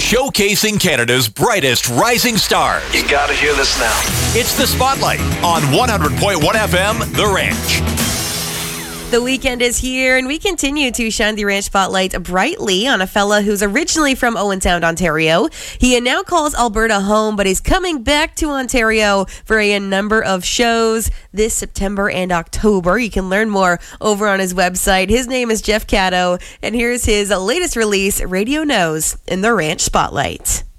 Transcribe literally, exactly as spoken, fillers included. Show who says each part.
Speaker 1: showcasing Canada's brightest rising stars.
Speaker 2: You gotta hear this now.
Speaker 1: It's The Spotlight on one hundred point one F M, The Ranch.
Speaker 3: The weekend is here, and we continue to shine the ranch spotlight brightly on a fella who's originally from Owen Sound, Ontario. He now calls Alberta home, but he's coming back to Ontario for a number of shows this September and October. You can learn more over on his website. His name is Jeff Caddo, and here's his latest release, Radio Knows, in the Ranch Spotlight.